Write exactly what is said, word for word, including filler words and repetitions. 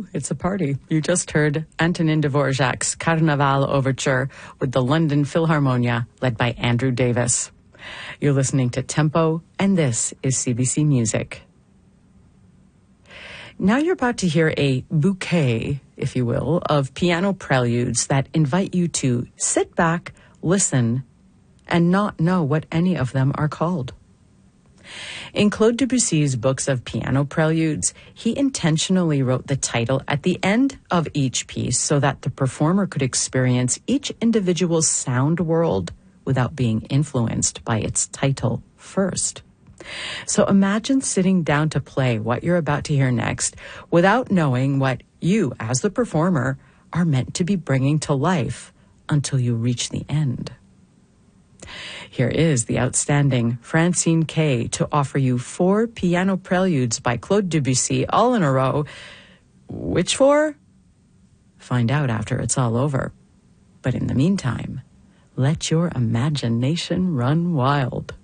Woo, it's a party. You just heard Antonin Dvorak's Carnaval Overture with the London Philharmonia, led by Andrew Davis. You're listening to Tempo, and this is C B C Music. Now you're about to hear a bouquet, if you will, of piano preludes that invite you to sit back, listen, and not know what any of them are called. In Claude Debussy's books of piano preludes, he intentionally wrote the title at the end of each piece so that the performer could experience each individual sound world without being influenced by its title first. So imagine sitting down to play what you're about to hear next without knowing what you, as the performer, are meant to be bringing to life until you reach the end. Here is the outstanding Francine Kay to offer you four piano preludes by Claude Debussy all in a row. Which four? Find out after it's all over. But in the meantime, let your imagination run wild.